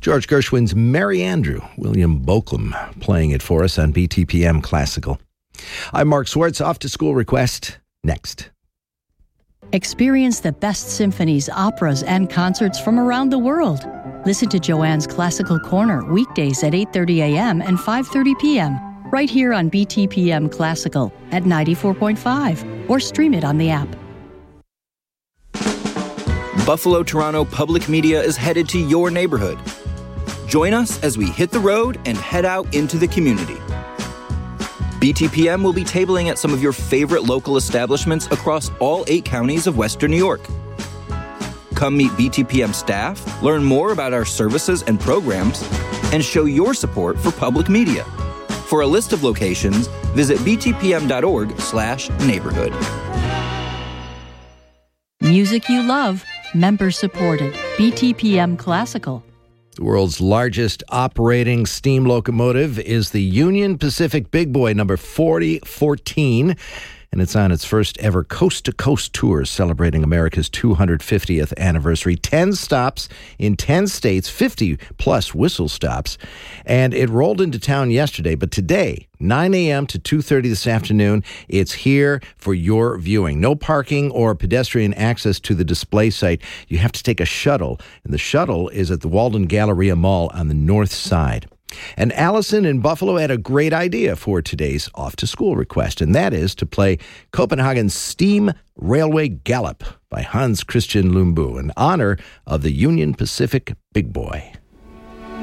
George Gershwin's Merry Andrew, William Bokelam playing it for us on BTPM Classical. I'm Mark Swartz. Off to school request next. Experience the best symphonies, operas, and concerts from around the world. Listen to Joanne's Classical Corner weekdays at 8:30 a.m. and 5:30 p.m. right here on BTPM Classical at 94.5 or stream it on the app. Buffalo Toronto Public Media is headed to your neighborhood. Join us as we hit the road and head out into the community. BTPM will be tabling at some of your favorite local establishments across all 8 counties of Western New York. Come meet BTPM staff, learn more about our services and programs, and show your support for public media. For a list of locations, visit btpm.org/neighborhood. Music you love, member supported. BTPM Classical. The world's largest operating steam locomotive is the Union Pacific Big Boy number 4014, and it's on its first ever coast-to-coast tour celebrating America's 250th anniversary. 10 stops in 10 states, 50-plus whistle stops, and it rolled into town yesterday, but today, 9 a.m. to 2:30 this afternoon, it's here for your viewing. No parking or pedestrian access to the display site. You have to take a shuttle, and the shuttle is at the Walden Galleria Mall on the north side. And Allison in Buffalo had a great idea for today's off-to-school request, and that is to play Copenhagen's Steam Railway Gallop by Hans Christian Lumbu in honor of the Union Pacific Big Boy.